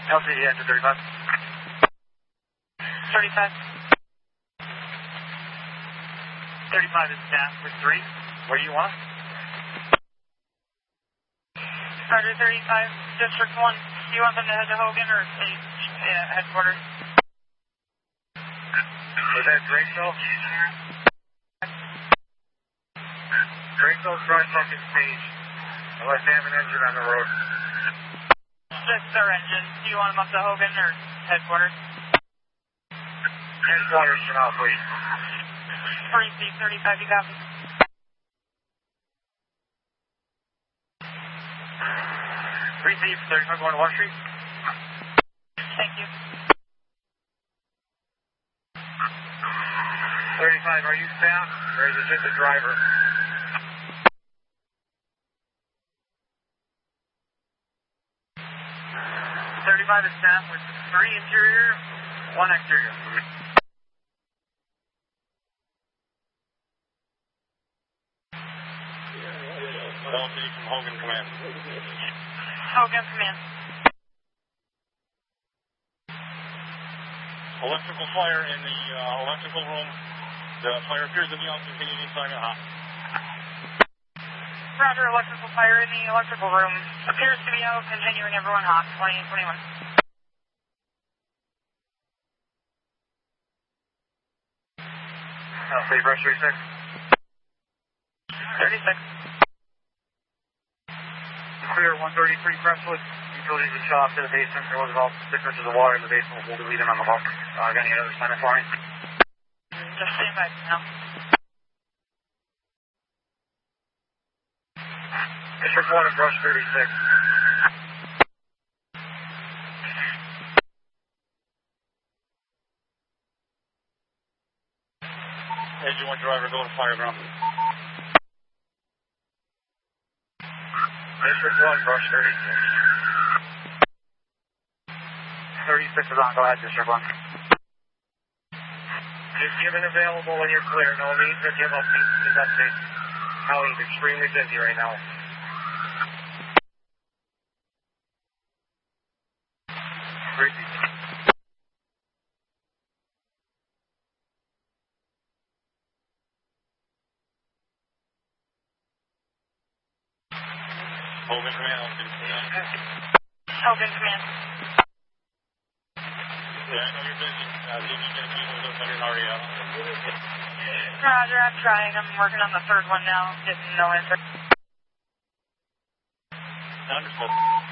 LCD engine 35. 35. 35 is staff with 3. Where do you want? Roger 35, District 1. Do you want them to head to Hogan or state headquarters? Was that Graceville? Graceville's front fucking stage. Unless they have an engine on the road. Just their engine. Do you want them up to Hogan or headquarters? Headquarters for now, please. 3C35, you copy? Receive 35 going to Wall Street. Thank you. 35, are you staff or is it just a driver? Thirty-five is staff with 3 interior, 1 exterior. LC from Hogan Command. Hogan Command. Electrical fire in the electrical room. The fire appears to be on continuing assignment hot. Roger, electrical fire in the electrical room. Appears to be out, continuing everyone hot. 2021. Say brush 36. 36. Clear 133 Crestwood. Utilities would shut off to the basement. There was about 6 inches of water in the basement. We'll be leaving on the hook. Got any other sign for me? Just stand by now. District 1 and brush 36. Engine 1 driver, go to fireground. District 1, brush 36. 36 is on. Go ahead, District 1. Just give it available when you're clear. No need to give up these updates. Howie's extremely busy right now. Hogan Command. Hogan Command. Yeah, I know you're busy. See if you can get a few of those under an REO. Roger, I'm trying. I'm working on the third one now. Getting no answer. Understood.